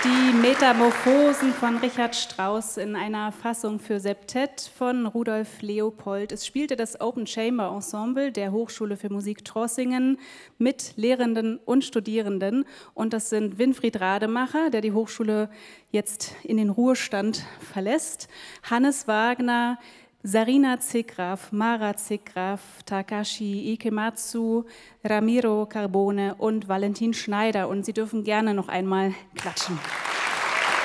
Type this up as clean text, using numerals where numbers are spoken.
Die Metamorphosen von Richard Strauss in einer Fassung für Septett von Rudolf Leopold. Es spielte das Open Chamber Ensemble der Hochschule für Musik Trossingen mit Lehrenden und Studierenden. Und das sind Winfried Rademacher, der die Hochschule jetzt in den Ruhestand verlässt, Hannes Wagner, Sarina Zigraf, Mara Zigraf, Takashi Ikematsu, Ramiro Carbone und Valentin Schneider. Und Sie dürfen gerne noch einmal klatschen.